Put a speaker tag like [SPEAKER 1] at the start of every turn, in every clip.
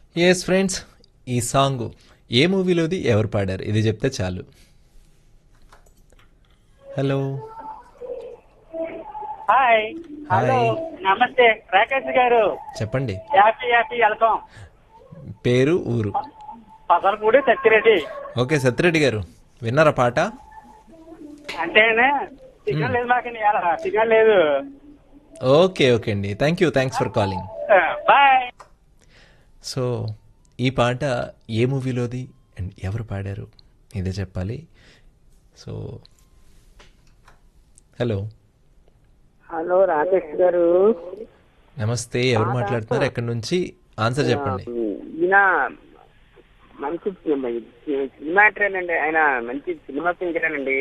[SPEAKER 1] Yes friends, ఈ song ఏ మూవీలోది, ఎవరు పాడారు, ఇది చెప్తే చాలు. హలో.
[SPEAKER 2] హాయ్. హలో.
[SPEAKER 1] హాయ్.
[SPEAKER 2] నమస్తే రాకేష్ గారు.
[SPEAKER 1] చెప్పండి.
[SPEAKER 2] Happy happy welcome.
[SPEAKER 1] పేరు, ఊరు.
[SPEAKER 2] పసలపూడి సత్యరెడ్డి.
[SPEAKER 1] ఓకే సత్యరెడ్డి గారు, విన్నారా పాట?
[SPEAKER 2] అంటేనే సిగ్నల్ లేదు మాకు సిగ్నల్ లేదు.
[SPEAKER 1] ఓకే ఓకే అండి, thanks for calling.
[SPEAKER 2] Bye.
[SPEAKER 1] So ఈ పాట ఏ మూవీలోది అండ్ ఎవరు పాడారు, ఇదే చెప్పాలి. So hello.
[SPEAKER 3] హలో రాకేష్ గారు.
[SPEAKER 1] నమస్తే, ఎవరు మాట్లాడుతున్నారు, ఎక్కడి నుంచి, ఆన్సర్ చెప్పండి.
[SPEAKER 3] ఈయన మంచి సినిమా యాక్టర్ అండి, ఆయన మంచి సినిమా సింగర్ అండి.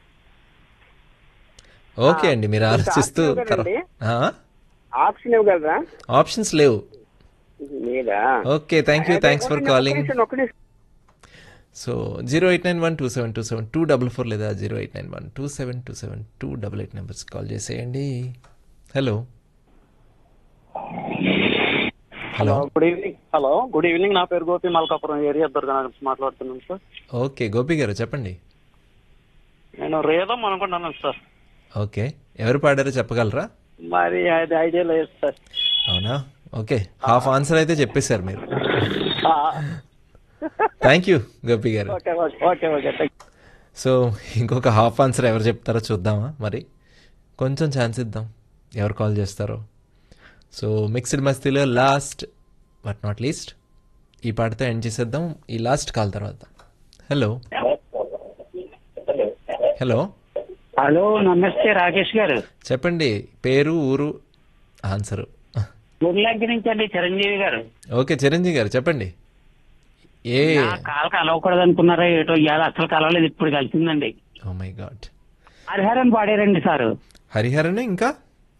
[SPEAKER 1] ఓకే అండి, మీరు ఆలోచిస్తూ
[SPEAKER 3] ఆప్షన్ ఇవ్వగలరా?
[SPEAKER 1] ఆప్షన్స్ లేవు.
[SPEAKER 3] లేదా?
[SPEAKER 1] Okay, thanks for calling.
[SPEAKER 3] ఒక నిమిషం.
[SPEAKER 1] సో 0891272724 లేదా 0891272728 నెంబర్స్ కాల్ చేసేయండి. Hello. Hello.
[SPEAKER 2] Good evening. Hello good evening. నా పేరు గోపి, మల్కాపురం ఏరియా దుర్గా నుంచి మాట్లాడుతున్నాను సార్.
[SPEAKER 1] ఓకే గోపి గారు చెప్పండి.
[SPEAKER 2] నేను రేదం అనుకుంటున్నాను సార్.
[SPEAKER 1] ఓకే, ఎవరు పాడారో చెప్పగలరా?
[SPEAKER 2] మరి అది ఐడియా లేదు సార్.
[SPEAKER 1] అవునా? ఓకే, హాఫ్ ఆన్సర్ అయితే చెప్పేశారు మీరు. థ్యాంక్ యూ గోపి గారు.
[SPEAKER 2] Okay okay okay.
[SPEAKER 1] సో ఇంకొక హాఫ్ ఆన్సర్ ఎవరు చెప్తారో చూద్దామా మరి, కొంచెం ఛాన్స్ ఇద్దాం ఎవరు కాల్ చేస్తారో. So mixed మస్తీలో last but not least ఈ పాటతో ఎండ్ చేసేద్దాం ఈ లాస్ట్ కాల్ తర్వాత. హలో. హలో.
[SPEAKER 2] హలో నమస్తే రాకేష్ గారు.
[SPEAKER 1] చెప్పండి, పేరు, ఊరు, ఆన్సరు.
[SPEAKER 2] గుడ్లకి నుంచి అండి చిరంజీవి గారు.
[SPEAKER 1] ఓకే చిరంజీవి గారు చెప్పండి. ఏ
[SPEAKER 2] కాలు కలవకూడదు అనుకున్నారా ఏటో, ఇవాళ అసలు కలవలేదు, ఇప్పుడు కలిసిందండి.
[SPEAKER 1] Oh my God.
[SPEAKER 2] Hariharan పాడారండి sir.
[SPEAKER 1] Hariharan ఇంకా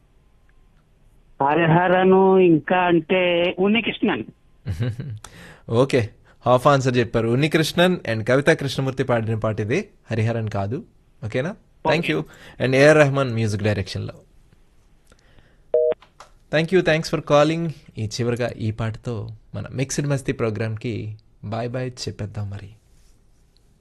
[SPEAKER 2] హరిహరను ఇంకా అంటే ఉన్నికృష్ణన్.
[SPEAKER 1] ఓకే, హాఫ్ ఆన్సర్ చెప్పారు. ఉన్నికృష్ణన్ అండ్ కవితా కృష్ణమూర్తి పాడిన పాట ఇది, హరిహరన్ కాదు. ఓకేనా? Thank you. And AR Rahman music డైరెక్షన్లో. Thanks for calling. ఈ చివరిగా ఈ పాటతో మన మిక్స్డ్ మస్తీ ప్రోగ్రామ్కి బాయ్ చెప్పేద్దాం మరి.